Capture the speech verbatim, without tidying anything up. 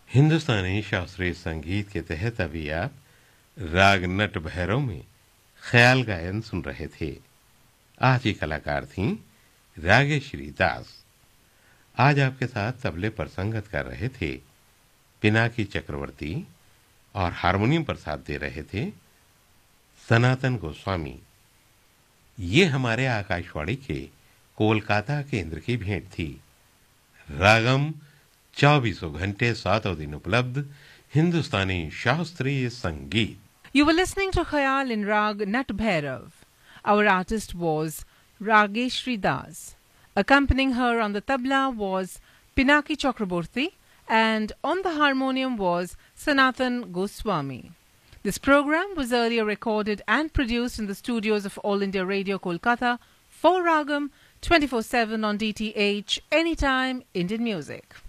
हिंदुस्तानी शास्त्रीय संगीत के तहत अभी आप राग नट भैरव में ख्याल गायन सुन रहे थे। आज की कलाकार थीं रागेश्वरी दास। आज आपके साथ तबले पर संगत कर रहे थे पिनाकी चक्रवर्ती और हारमोनियम पर साथ दे रहे थे सनातन गोस्वामी। ये हमारे आकाशवाणी के कोलकाता केंद्र की भेंट थी। रागम चौबीसों घंटे सातों दिन उपलब्ध हिंदुस्तानी शास्त्रीय संगीत। You were listening to Khayal in Rag Nat Bhairav. Our artist was Rageshri Das. Accompanying her on the tabla was Pinaki Chakraborty and on the harmonium was Sanatan Goswami. This program was earlier recorded and produced in the studios of All India Radio Kolkata for Ragam twenty-four seven on D T H, anytime Indian music.